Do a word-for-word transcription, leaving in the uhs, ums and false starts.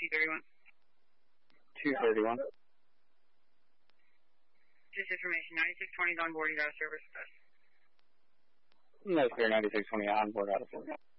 two thirty-one. two thirty-one. Just information, ninety-six twenty is on board, you got a service bus. No, sir, ninety-six twenty on board out of service.